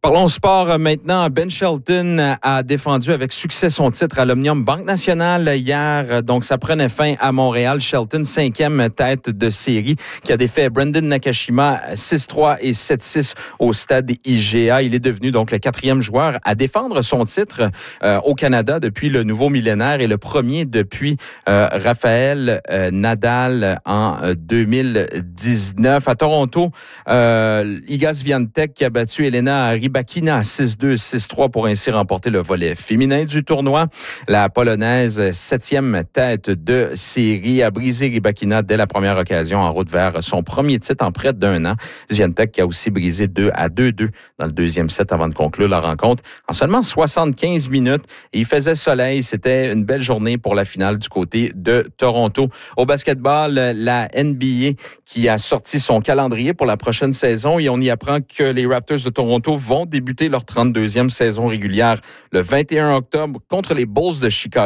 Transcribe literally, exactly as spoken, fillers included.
Parlons sport maintenant. Ben Shelton a défendu avec succès son titre à l'Omnium Banque Nationale hier. Donc, ça prenait fin à Montréal. Shelton, cinquième tête de série, qui a défait Brandon Nakashima six trois et sept six au stade I G A. Il est devenu donc le quatrième joueur à défendre son titre euh, au Canada depuis le nouveau millénaire et le premier depuis euh, Raphaël euh, Nadal en euh, deux mille dix-neuf. À Toronto, euh, Iga Swiatek qui a battu Elena Rybakina à six deux, six trois pour ainsi remporter le volet féminin du tournoi. La Polonaise, septième tête de série, a brisé Rybakina dès la première occasion en route vers son premier titre en près d'un an. Swiatek qui a aussi brisé deux à deux deux dans le deuxième set avant de conclure la rencontre en seulement soixante-quinze minutes. Et il faisait soleil. C'était une belle journée pour la finale du côté de Toronto. Au basketball, la N B A qui a sorti son calendrier pour la prochaine saison et on y apprend que les Raptors de Toronto vont débuter leur trente-deuxième saison régulière le vingt et un octobre contre les Bulls de Chicago.